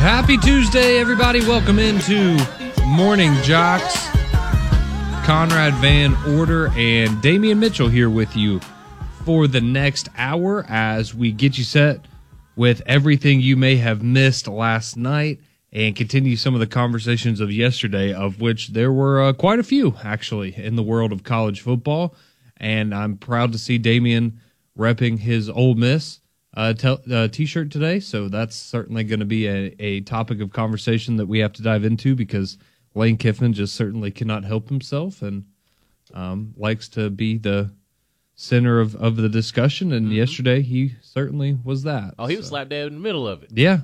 Happy Tuesday, everybody. Welcome into Morning Jocks. Conrad Van Order and Damian Mitchell here with you for the next hour as we get you set with everything you may have missed last night and continue some of the conversations of yesterday, of which there were quite a few, actually, in the world of college football. And I'm proud to see Damian repping his Ole Miss T-shirt today, so that's certainly going to be a topic of conversation that we have to dive into because Lane Kiffin just certainly cannot help himself and likes to be the center of the discussion, and yesterday he certainly was that. Oh, he was slap dab in the middle of it. Yeah.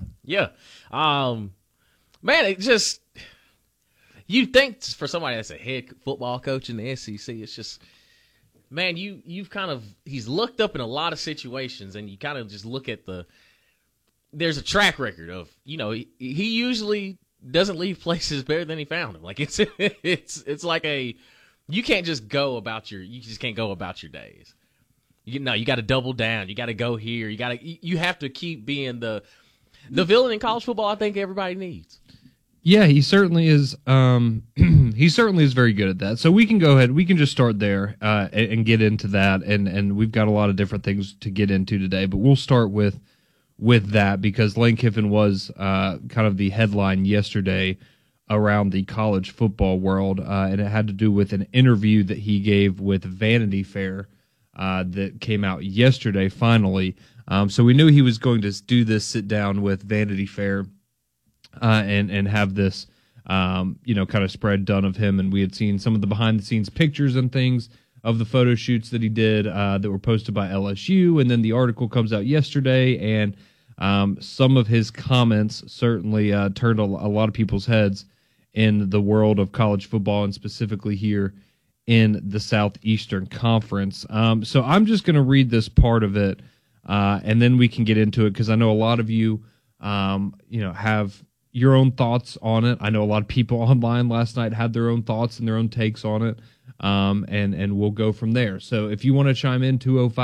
Man, it just, you think for somebody that's a head football coach in the SEC, it's just, man, he's looked up in a lot of situations, and you kind of just look at there's a track record of, he usually doesn't leave places better than he found them. Like it's like you can't just you just can't go about your days. You got to double down. You got to go here. You have to keep being the villain in college football. I think everybody needs. Yeah, he certainly is. He certainly is very good at that. So we can go ahead. We can just start there and get into that. And we've got a lot of different things to get into today, but we'll start with that because Lane Kiffin was kind of the headline yesterday around the college football world, and it had to do with an interview that he gave with Vanity Fair that came out yesterday. Finally, so we knew he was going to do this sit down with Vanity Fair. And have this, kind of spread done of him. And we had seen some of the behind-the-scenes pictures and things of the photo shoots that he did that were posted by LSU. And then the article comes out yesterday, and some of his comments certainly turned a lot of people's heads in the world of college football and specifically here in the Southeastern Conference. So I'm just going to read this part of it, and then we can get into it because I know a lot of you, have your own thoughts on it. I know a lot of people online last night had their own thoughts and their own takes on it, and we'll go from there. So if you want to chime in,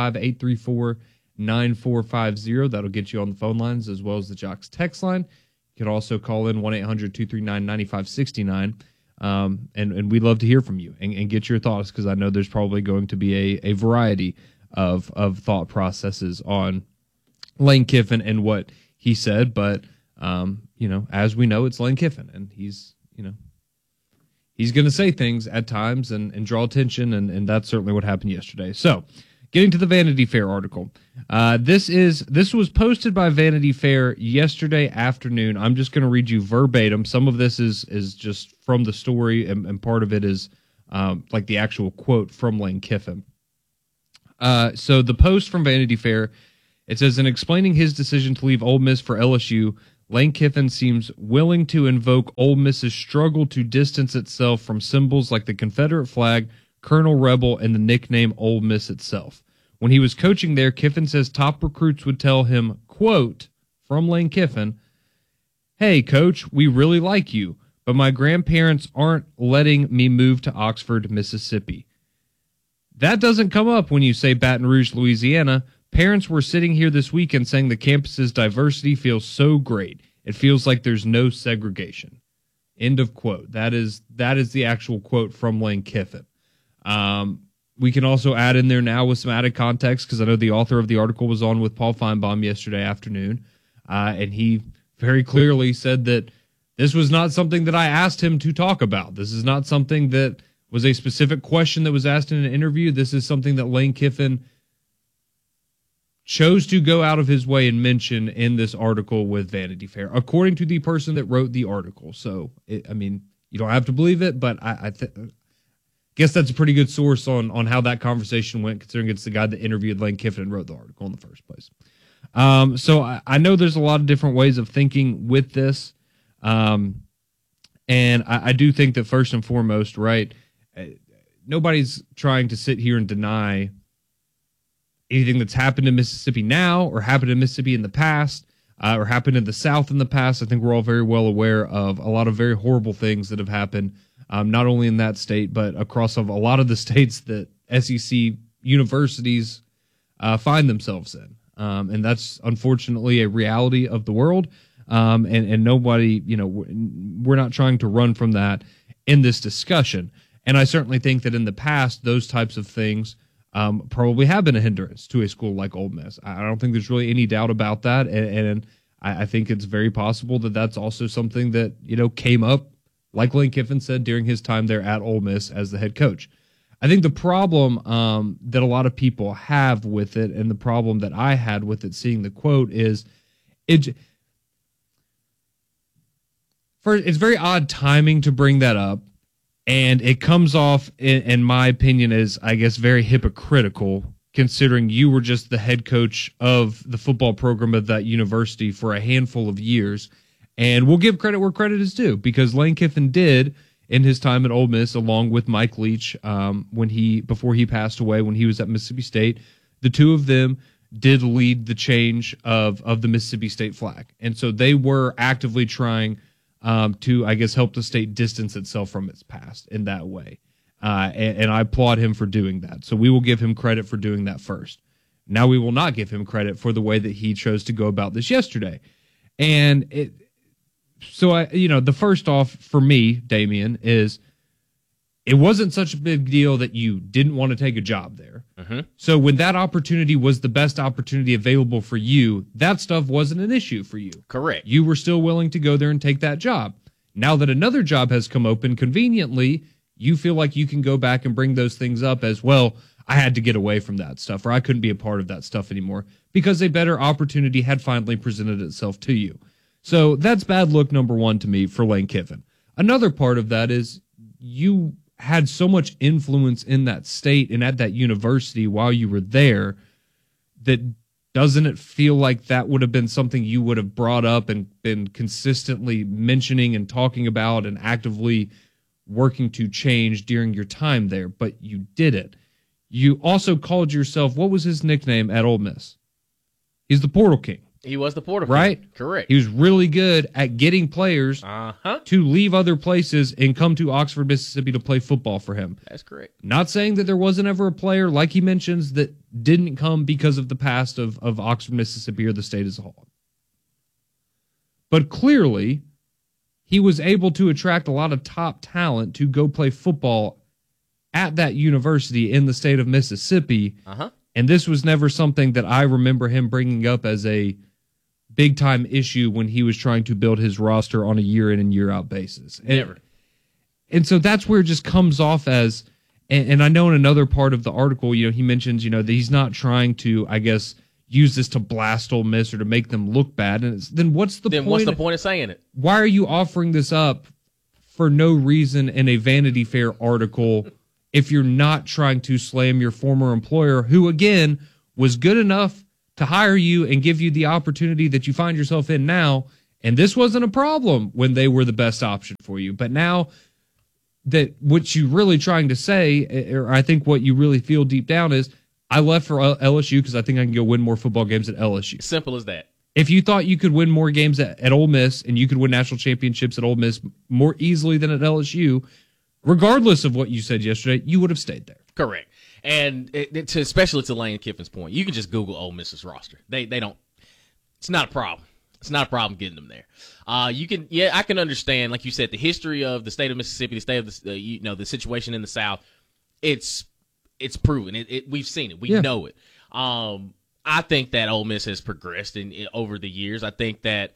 205-834-9450, that'll get you on the phone lines as well as the Jocks text line. You can also call in 1-800-239-9569, and we'd love to hear from you and get your thoughts because I know there's probably going to be a variety of thought processes on Lane Kiffin and what he said, but as we know, it's Lane Kiffin, and he's going to say things at times and draw attention, and that's certainly what happened yesterday. So, getting to the Vanity Fair article, this was posted by Vanity Fair yesterday afternoon. I'm just going to read you verbatim. Some of this is just from the story, and part of it is like the actual quote from Lane Kiffin. So the post from Vanity Fair, it says, in explaining his decision to leave Ole Miss for LSU, Lane Kiffin seems willing to invoke Ole Miss's struggle to distance itself from symbols like the Confederate flag, Colonel Rebel, and the nickname Ole Miss itself. When he was coaching there, Kiffin says top recruits would tell him, quote, from Lane Kiffin, "Hey, coach, we really like you, but my grandparents aren't letting me move to Oxford, Mississippi." That doesn't come up when you say Baton Rouge, Louisiana. Parents were sitting here this weekend saying the campus's diversity feels so great. It feels like there's no segregation. End of quote. That is the actual quote from Lane Kiffin. We can also add in there now with some added context because I know the author of the article was on with Paul Feinbaum yesterday afternoon, and he very clearly said that this was not something that I asked him to talk about. This is not something that was a specific question that was asked in an interview. This is something that Lane Kiffin chose to go out of his way and mention in this article with Vanity Fair, according to the person that wrote the article. So, you don't have to believe it, but I guess that's a pretty good source on how that conversation went, considering it's the guy that interviewed Lane Kiffin and wrote the article in the first place. So I know there's a lot of different ways of thinking with this, and I do think that first and foremost, right, nobody's trying to sit here and deny anything that's happened in Mississippi now or happened in Mississippi in the past or happened in the South in the past. I think we're all very well aware of a lot of very horrible things that have happened, not only in that state, but across a lot of the states that SEC universities find themselves in. And that's unfortunately a reality of the world. and nobody, we're not trying to run from that in this discussion. And I certainly think that in the past, those types of things probably have been a hindrance to a school like Ole Miss. I don't think there's really any doubt about that, and I think it's very possible that that's also something that came up, like Lane Kiffin said during his time there at Ole Miss as the head coach. I think the problem that a lot of people have with it, and the problem that I had with it, seeing the quote, is it's very odd timing to bring that up, and it comes off, in my opinion, as, I guess, very hypocritical, considering you were just the head coach of the football program of that university for a handful of years. And we'll give credit where credit is due, because Lane Kiffin did, in his time at Ole Miss, along with Mike Leach, before he passed away, when he was at Mississippi State, the two of them did lead the change of the Mississippi State flag. And so they were actively trying to, I guess, help the state distance itself from its past in that way. And I applaud him for doing that. So we will give him credit for doing that first. Now we will not give him credit for the way that he chose to go about this yesterday. And the first off for me, Damian, is it wasn't such a big deal that you didn't want to take a job there. Mm-hmm. So when that opportunity was the best opportunity available for you, that stuff wasn't an issue for you. Correct. You were still willing to go there and take that job. Now that another job has come open conveniently, you feel like you can go back and bring those things up as, well, I had to get away from that stuff, or I couldn't be a part of that stuff anymore because a better opportunity had finally presented itself to you. So that's bad look number one to me for Lane Kiffin. Another part of that is you had so much influence in that state and at that university while you were there that doesn't it feel like that would have been something you would have brought up and been consistently mentioning and talking about and actively working to change during your time there, but you did it. You also called yourself, what was his nickname at Ole Miss? He's the Portal King. He was the Portal King. Right? Correct. He was really good at getting players to leave other places and come to Oxford, Mississippi to play football for him. That's correct. Not saying that there wasn't ever a player, like he mentions, that didn't come because of the past of Oxford, Mississippi, or the state as a whole. But clearly, he was able to attract a lot of top talent to go play football at that university in the state of Mississippi. And this was never something that I remember him bringing up as a big-time issue when he was trying to build his roster on a year-in and year-out basis. Never. And so that's where it just comes off as, and I know in another part of the article, he mentions, that he's not trying to, I guess, use this to blast Ole Miss or to make them look bad. And then what's the point? What's the point of saying it? Why are you offering this up for no reason in a Vanity Fair article if you're not trying to slam your former employer, who, again, was good enough to hire you and give you the opportunity that you find yourself in now? And this wasn't a problem when they were the best option for you. But now that what you're really trying to say, or I think what you really feel deep down is, I left for LSU because I think I can go win more football games at LSU. Simple as that. If you thought you could win more games at Ole Miss and you could win national championships at Ole Miss more easily than at LSU, regardless of what you said yesterday, you would have stayed there. Correct. And especially to Lane Kiffin's point, you can just Google Ole Miss's roster. They don't. It's not a problem. It's not a problem getting them there. I can understand, like you said, the history of the state of Mississippi, the state of the situation in the South. It's proven. We've seen it. We know it. I think that Ole Miss has progressed over the years. I think that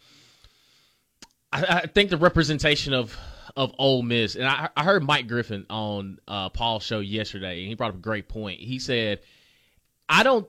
the representation of Ole Miss, and I heard Mike Griffin on Paul's show yesterday, and he brought up a great point. He said, Paul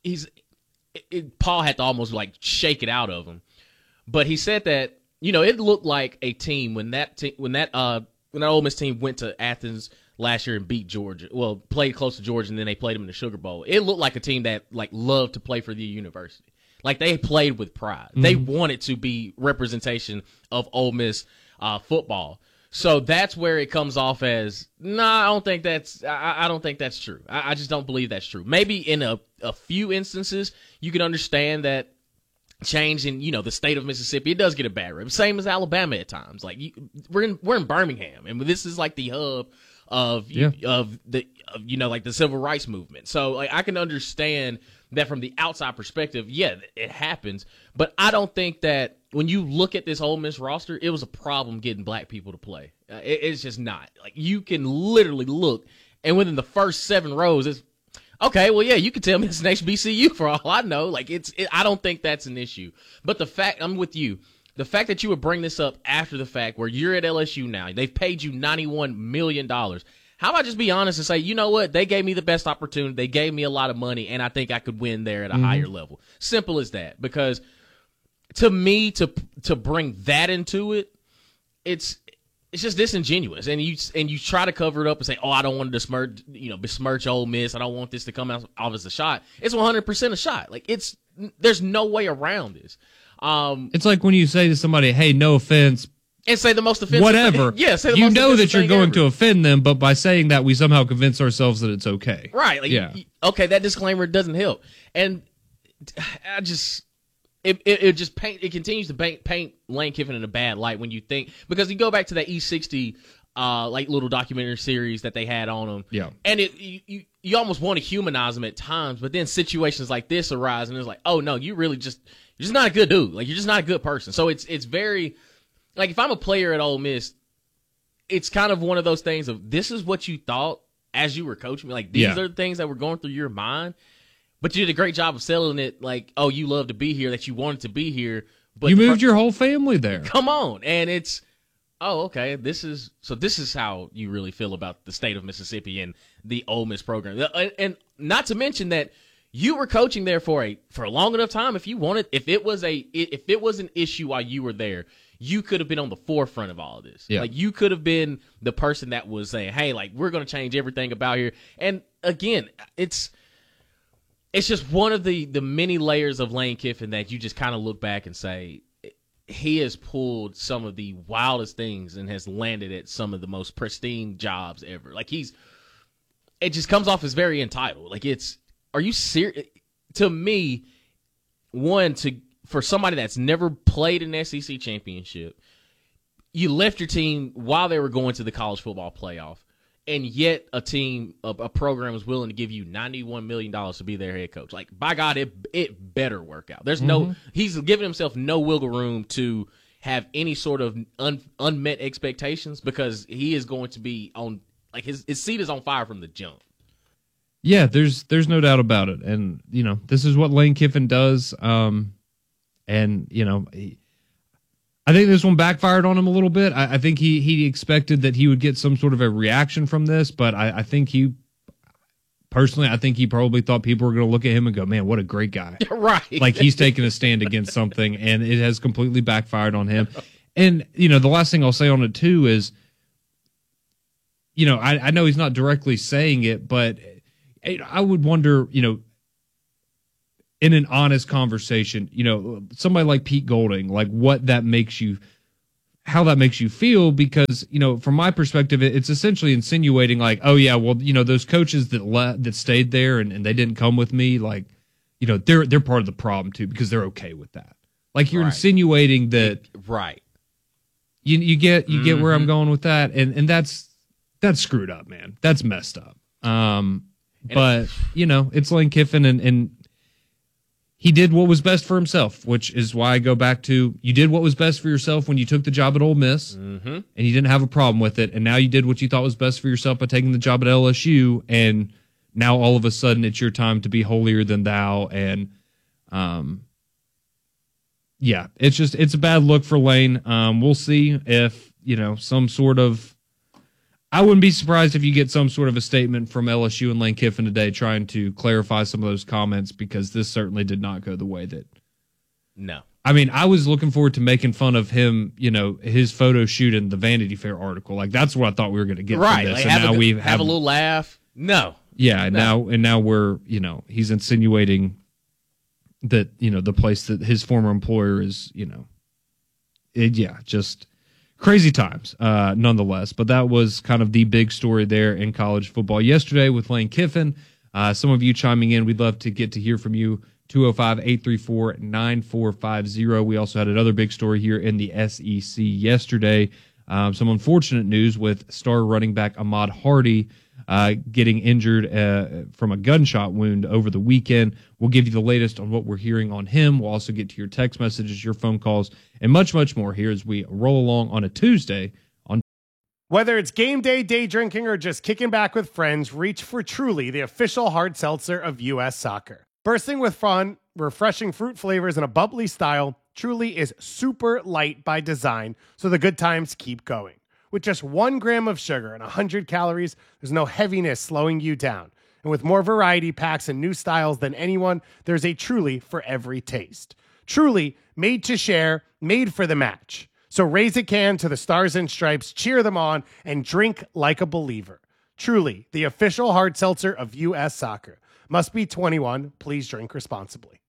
had to almost like shake it out of him, but he said that it looked like a team when that Ole Miss team went to Athens last year and beat Georgia. Well, played close to Georgia, and then they played them in the Sugar Bowl. It looked like a team that loved to play for the university. Like they played with pride. Mm-hmm. They wanted to be representation of Ole Miss football. So that's where it comes off as, I don't think that's true. I just don't believe that's true. Maybe in a few instances you can understand that change in the state of Mississippi, it does get a bad rep. Same as Alabama at times. Like we're in Birmingham, and this is like the hub of the civil rights movement. So like I can understand that from the outside perspective, yeah, it happens. But I don't think that when you look at this Ole Miss roster, it was a problem getting black people to play. It's just not. Like, you can literally look, and within the first 7 rows, it's okay. Well, yeah, you can tell me it's an HBCU for all I know. Like, I don't think that's an issue. But the fact, I'm with you. The fact that you would bring this up after the fact, where you're at LSU now, they've paid you $91 million. How about just be honest and say, you know what? They gave me the best opportunity. They gave me a lot of money, and I think I could win there at a higher level. Simple as that. Because to me, to bring that into it, it's just disingenuous. And you try to cover it up and say, oh, I don't want to besmirch Ole Miss. I don't want this to come out as a shot. It's 100% a shot. Like, there's no way around this. It's like when you say to somebody, hey, no offense, and say the most offensive whatever. Yeah, say the you most know that you're going ever. to offend them, but by saying that, we somehow convince ourselves that it's okay. Right. Like, yeah. Okay, that disclaimer doesn't help. And I just it continues to paint Lane Kiffin in a bad light when you think, because you go back to that E60 like little documentary series that they had on him. Yeah. And you almost want to humanize him at times, but then situations like this arise and it's like, oh no, you're just not a good dude. Like, you're just not a good person. So it's very, like, if I'm a player at Ole Miss, it's kind of one of those things of, this is what you thought as you were coaching me. Like, these are the things that were going through your mind, but you did a great job of selling it. Like, oh, you love to be here, that you wanted to be here. But you moved your whole family there. Come on. And it's, oh, okay, this is how you really feel about the state of Mississippi and the Ole Miss program. And not to mention that you were coaching there for a long enough time. If it was an issue while you were there, you could have been on the forefront of all of this. Yeah. Like, you could have been the person that was saying, hey, like, we're going to change everything about here. And again, it's just one of the many layers of Lane Kiffin that you just kind of look back and say, he has pulled some of the wildest things and has landed at some of the most pristine jobs ever. Like, it just comes off as very entitled. Like, are you serious? To me, for somebody that's never played an SEC championship, you left your team while they were going to the college football playoff, and yet a program was willing to give you $91 million to be their head coach. Like, by God, it better work out. There's he's given himself no wiggle room to have any sort of unmet expectations, because he is going to be on, like, his seat is on fire from the jump. Yeah, there's no doubt about it. And, this is what Lane Kiffin does. And, I think this one backfired on him a little bit. I think he expected that he would get some sort of a reaction from this, but I think he probably thought people were going to look at him and go, man, what a great guy. Right. Like, he's taking a stand against something, and it has completely backfired on him. And, the last thing I'll say on it, too, is, I know he's not directly saying it, but I would wonder, in an honest conversation, somebody like Pete Golding, like, how that makes you feel, because, from my perspective, it's essentially insinuating, like, oh yeah, well, those coaches that stayed there and they didn't come with me, like, they're part of the problem too, because they're okay with that. Like, you're insinuating that, right. You get where I'm going with that, and that's screwed up, man. That's messed up. But it's Lane Kiffin, and he did what was best for himself, which is why I go back to, you did what was best for yourself when you took the job at Ole Miss, and you didn't have a problem with it, and now you did what you thought was best for yourself by taking the job at LSU, and now all of a sudden it's your time to be holier than thou, and yeah, it's a bad look for Lane. We'll see if, some sort of, I wouldn't be surprised if you get some sort of a statement from LSU and Lane Kiffin today trying to clarify some of those comments, because this certainly did not go the way that. No. I mean, I was looking forward to making fun of him, his photo shoot in the Vanity Fair article. Like, that's what I thought we were going to get right. from this. Like, and now we have a little laugh. No. Yeah, now we're, he's insinuating that, the place that his former employer is, just crazy times, nonetheless. But that was kind of the big story there in college football yesterday with Lane Kiffin. Some of you chiming in, we'd love to get to hear from you. 205-834-9450. We also had another big story here in the SEC yesterday. Some unfortunate news with star running back Ahmad Hardy getting injured from a gunshot wound over the weekend. We'll give you the latest on what we're hearing on him. We'll also get to your text messages, your phone calls, and much, much more here as we roll along on a Tuesday. Whether it's game day, day drinking, or just kicking back with friends, reach for Truly, the official hard seltzer of U.S. Soccer. Bursting with fun, refreshing fruit flavors, and a bubbly style, Truly is super light by design, so the good times keep going. With just 1 gram of sugar and 100 calories, there's no heaviness slowing you down. And with more variety packs and new styles than anyone, there's a Truly for every taste. Truly, made to share, made for the match. So raise a can to the Stars and Stripes, cheer them on, and drink like a believer. Truly, the official hard seltzer of U.S. Soccer. Must be 21. Please drink responsibly.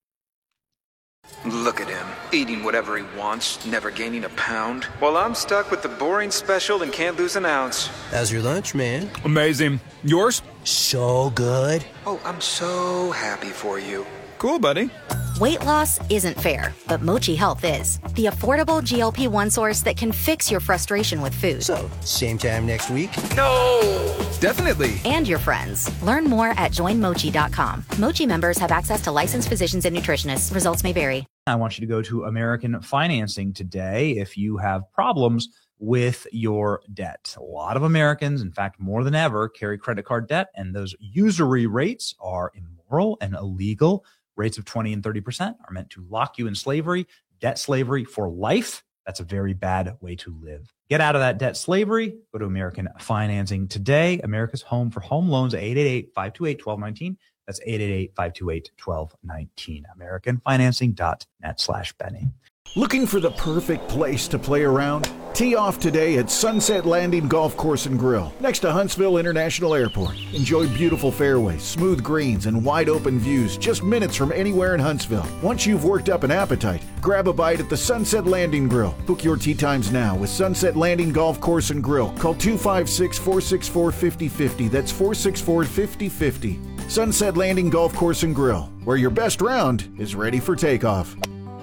Look at him, eating whatever he wants, never gaining a pound. While I'm stuck with the boring special and can't lose an ounce. How's your lunch, man? Amazing. Yours? So good. Oh, I'm so happy for you. Cool, buddy. Weight loss isn't fair, but Mochi Health is. The affordable GLP-1 source that can fix your frustration with food. So, same time next week? No! Definitely. And your friends. Learn more at joinmochi.com. Mochi members have access to licensed physicians and nutritionists. Results may vary. I want you to go to American Financing today if you have problems with your debt. A lot of Americans, in fact, more than ever, carry credit card debt, and those usury rates are immoral and illegal. Rates of 20 and 30% are meant to lock you in slavery, debt slavery for life. That's a very bad way to live. Get out of that debt slavery. Go to American Financing today. America's home for home loans, 888-528-1219. That's 888-528-1219. AmericanFinancing.net/Benny. Looking for the perfect place to play around? Tee off today at Sunset Landing Golf Course and Grill, next to Huntsville International Airport. Enjoy beautiful fairways, smooth greens, and wide open views just minutes from anywhere in Huntsville. Once you've worked up an appetite, grab a bite at the Sunset Landing Grill. Book your tee times now with Sunset Landing Golf Course and Grill. Call 256-464-5050. That's 464-5050. Sunset Landing Golf Course and Grill, where your best round is ready for takeoff.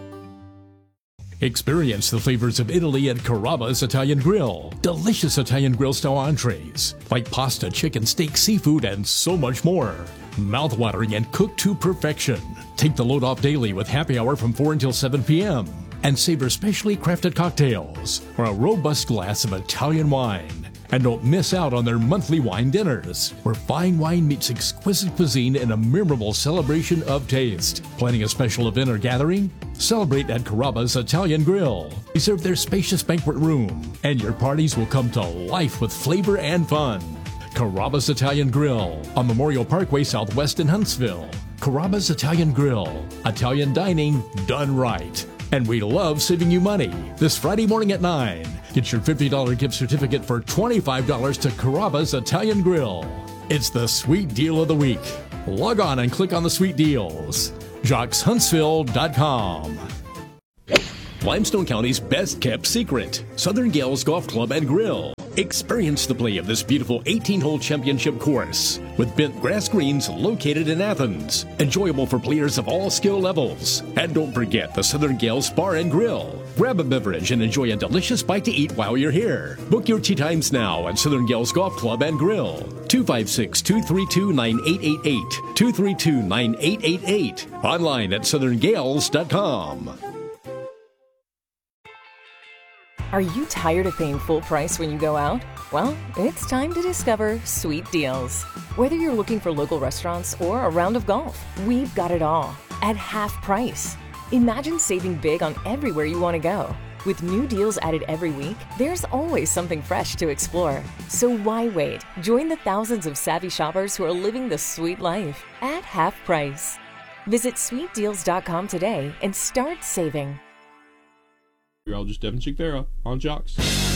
Experience the flavors of Italy at Carrabba's Italian Grill. Delicious Italian grill style entrees like pasta, chicken, steak, seafood, and so much more. Mouth-watering and cooked to perfection. Take the load off daily with happy hour from 4 until 7 p.m. and savor specially crafted cocktails or a robust glass of Italian wine. And don't miss out on their monthly wine dinners, where fine wine meets exquisite cuisine in a memorable celebration of taste. Planning a special event or gathering? Celebrate at Carrabba's Italian Grill. Reserve their spacious banquet room, and your parties will come to life with flavor and fun. Carrabba's Italian Grill on Memorial Parkway Southwest in Huntsville. Carrabba's Italian Grill. Italian dining done right. And we love saving you money. This Friday morning at 9, get your $50 gift certificate for $25 to Carrabba's Italian Grill. It's the sweet deal of the week. Log on and click on the sweet deals. JocksHuntsville.com. Limestone County's best kept secret, Southern Gales Golf Club and Grill. Experience the play of this beautiful 18-hole championship course with bent grass greens located in Athens. Enjoyable for players of all skill levels. And don't forget the Southern Gales Bar and Grill. Grab a beverage and enjoy a delicious bite to eat while you're here. Book your tee times now at Southern Gales Golf Club and Grill. 256-232-9888. 232-9888. Online at southerngales.com. Are you tired of paying full price when you go out? Well, it's time to discover Sweet Deals. Whether you're looking for local restaurants or a round of golf, we've got it all at half price. Imagine saving big on everywhere you want to go. With new deals added every week, there's always something fresh to explore. So why wait? Join the thousands of savvy shoppers who are living the sweet life at half price. Visit sweetdeals.com today and start saving. Meteorologist Devin Chick-Vera on Jocks.